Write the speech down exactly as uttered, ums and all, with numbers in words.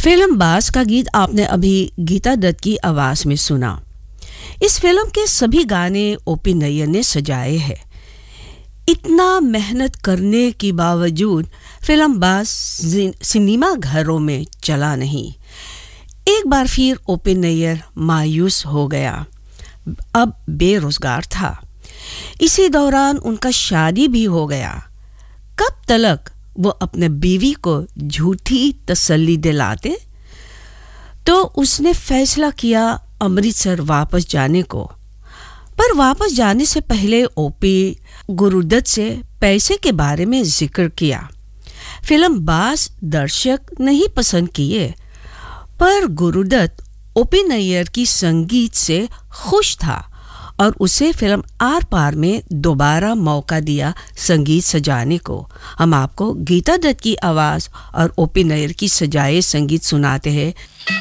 Film बास का गीत आपने अभी गीता दत्त की आवाज में सुना। इस फिल्म के सभी गाने ओपी नैयर ने सजाए हैं। इतना मेहनत करने के बावजूद फिल्म बास सिनेमा घरों में चला नहीं। एक बार फिर ओपी नैयर मायूस हो गया। अब बेरोजगार था। इसी दौरान उनका शादी भी हो गया। कब तक वो अपने बीवी को झूठी तसल्ली दिलाते? तो उसने फैसला किया अमृतसर वापस जाने को। पर वापस जाने से पहले ओपी गुरुदत्त से पैसे के बारे में जिक्र किया। फिल्म बास दर्शक नहीं पसंद किए, पर गुरुदत्त ओपी नैयर की संगीत से खुश था और उसे फिल्म आर पार में दोबारा मौका दिया संगीत सजाने को। हम आपको गीता दत्त की आवाज़ और ओपी नैयर की सजाए संगीत सुनाते हैं।